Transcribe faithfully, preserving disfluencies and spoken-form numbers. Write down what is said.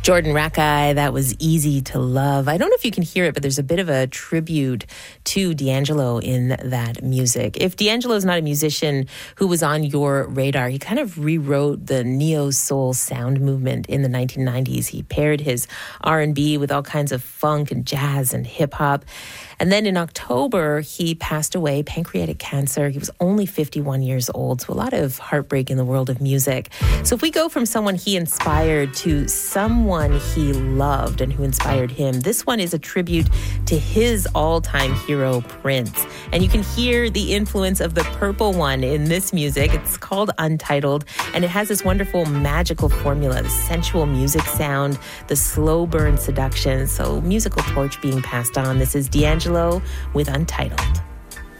Jordan Rakei, that was Easy to Love. I don't know if you can hear it, but there's a bit of a tribute to D'Angelo in that music. If D'Angelo's not a musician who was on your radar, he kind of rewrote the neo-soul sound movement in the nineteen nineties. He paired his R and B with all kinds of funk and jazz and hip-hop. And then in October, he passed away, pancreatic cancer. He was only fifty-one years old, so a lot of heartbreak in the world of music. So if we go from someone he inspired to someone he loved and who inspired him, this one is a tribute to his all-time hero, Prince. And you can hear the influence of the Purple One in this music. It's called Untitled, and it has this wonderful magical formula, the sensual music sound, the slow burn seduction. So musical torch being passed on. This is D'Angelo with Untitled.